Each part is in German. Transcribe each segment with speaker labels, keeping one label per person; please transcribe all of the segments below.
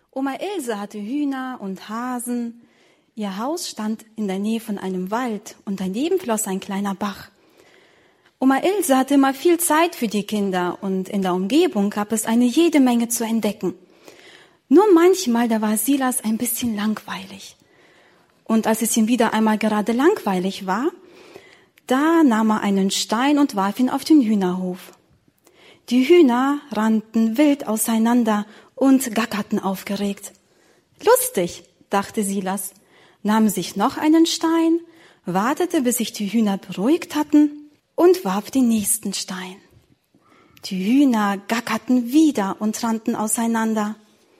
Speaker 1: Oma Ilse hatte Hühner und Hasen. Ihr Haus stand in der Nähe von einem Wald und daneben floss ein kleiner Bach. Oma Ilse hatte immer viel Zeit für die Kinder und in der Umgebung gab es eine jede Menge zu entdecken. Nur manchmal, da war Silas ein bisschen langweilig. Und als es ihm wieder einmal gerade langweilig war, da nahm er einen Stein und warf ihn auf den Hühnerhof. Die Hühner rannten wild auseinander und gackerten aufgeregt. Lustig, dachte Silas, nahm sich noch einen Stein, wartete, bis sich die Hühner beruhigt hatten und warf den nächsten Stein. Die Hühner gackerten wieder und rannten auseinander.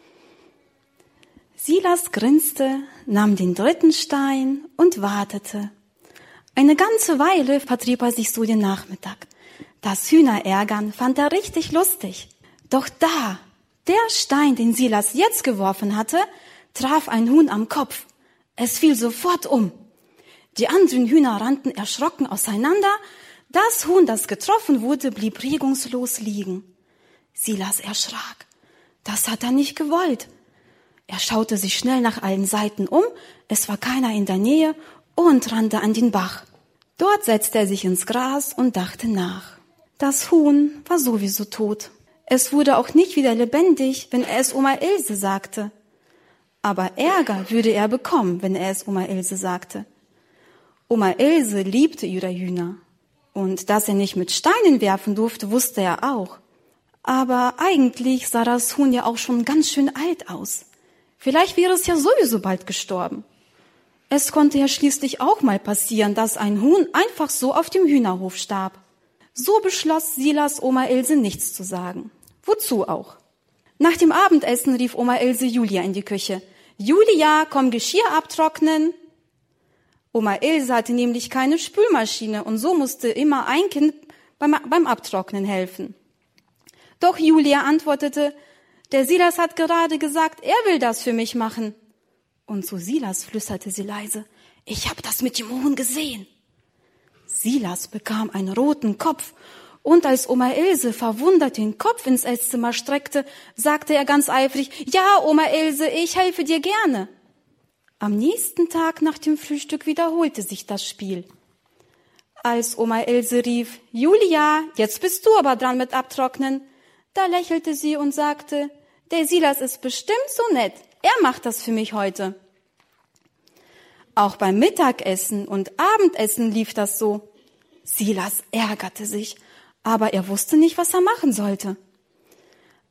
Speaker 1: Silas grinste, nahm den dritten Stein und wartete. Eine ganze Weile vertrieb er sich so den Nachmittag. Das Hühnerärgern fand er richtig lustig. Doch da, der Stein, den Silas jetzt geworfen hatte, traf ein Huhn am Kopf. Es fiel sofort um. Die anderen Hühner rannten erschrocken auseinander. Das Huhn, das getroffen wurde, blieb regungslos liegen. Silas erschrak. Das hat er nicht gewollt. Er schaute sich schnell nach allen Seiten um, es war keiner in der Nähe und rannte an den Bach. Dort setzte er sich ins Gras und dachte nach. Das Huhn war sowieso tot. Es wurde auch nicht wieder lebendig, wenn er es Oma Ilse sagte. Aber Ärger würde er bekommen, wenn er es Oma Ilse sagte. Oma Ilse liebte ihre Hühner. Und dass er nicht mit Steinen werfen durfte, wusste er auch. Aber eigentlich sah das Huhn ja auch schon ganz schön alt aus. Vielleicht wäre es ja sowieso bald gestorben. Es konnte ja schließlich auch mal passieren, dass ein Huhn einfach so auf dem Hühnerhof starb. So beschloss Silas, Oma Ilse nichts zu sagen. Wozu auch? Nach dem Abendessen rief Oma Ilse Julia in die Küche. Julia, komm Geschirr abtrocknen. Oma Ilse hatte nämlich keine Spülmaschine und so musste immer ein Kind beim Abtrocknen helfen. Doch Julia antwortete, der Silas hat gerade gesagt, er will das für mich machen. Und zu Silas flüsterte sie leise, ich habe das mit dem Huhn gesehen. Silas bekam einen roten Kopf und als Oma Ilse verwundert den Kopf ins Esszimmer streckte, sagte er ganz eifrig, ja, Oma Ilse, ich helfe dir gerne. Am nächsten Tag nach dem Frühstück wiederholte sich das Spiel. Als Oma Ilse rief, Julia, jetzt bist du aber dran mit Abtrocknen, da lächelte sie und sagte, der Silas ist bestimmt so nett, er macht das für mich heute. Auch beim Mittagessen und Abendessen lief das so. Silas ärgerte sich, aber er wusste nicht, was er machen sollte.